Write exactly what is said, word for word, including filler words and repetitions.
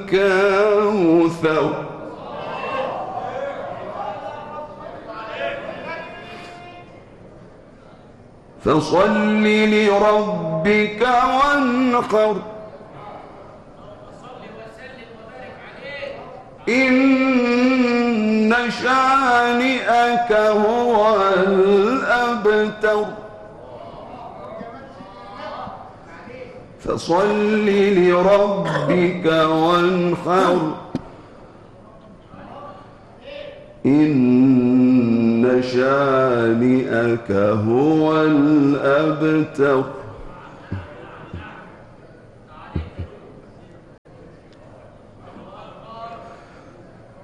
كوثر فصل لربك وانحر إن شانئك هو الأبتر فصل لربك وانحر إن شانئك هو الأبتر.